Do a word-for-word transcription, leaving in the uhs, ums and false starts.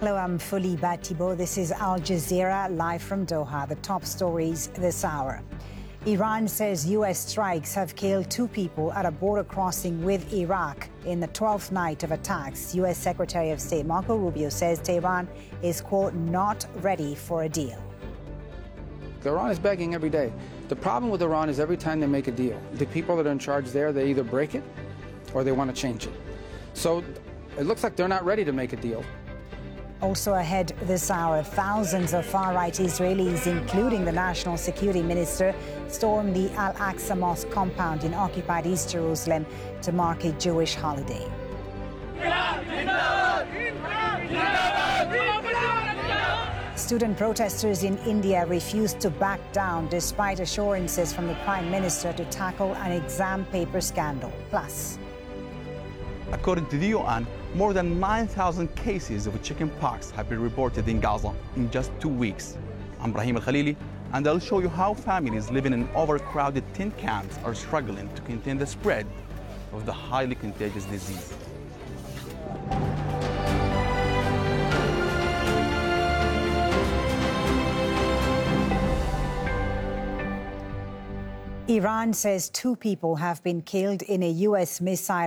Hello, I'm Foliba Thibault. This is Al Jazeera, live from Doha. The top stories this hour. Iran says U S strikes have killed two people at a border crossing with Iraq in the twelfth night of attacks. U S Secretary of State Marco Rubio says Tehran is, quote, not ready for a deal. Iran is begging every day. The problem with Iran is every time they make a deal, the people that are in charge there, they either break it or they want to change it. So it looks like they're not ready to make a deal. Also ahead this hour, thousands of far-right Israelis, including the National Security Minister, stormed the Al-Aqsa Mosque compound in occupied East Jerusalem to mark a Jewish holiday. Student protesters in India refused to back down despite assurances from the Prime Minister to tackle an exam paper scandal. Plus, according to the U N, more than nine thousand cases of chickenpox have been reported in Gaza in just two weeks. I'm Brahim Al-Khalili, and I'll show you how families living in overcrowded tent camps are struggling to contain the spread of the highly contagious disease. Iran says two people have been killed in a U S missile